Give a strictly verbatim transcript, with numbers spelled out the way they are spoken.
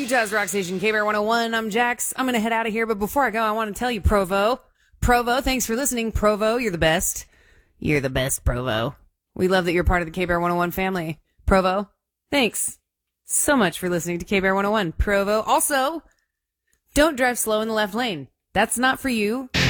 Utah's Rock Station, K B R one oh one. I'm Jax. I'm going to head out of here, but before I go, I want to tell you, Provo. Provo, thanks for listening. Provo, you're the best. You're the best, Provo. We love that you're part of the K B R one oh one family. Provo, thanks so much for listening to K B R one oh one. Provo, also, don't drive slow in the left lane. That's not for you.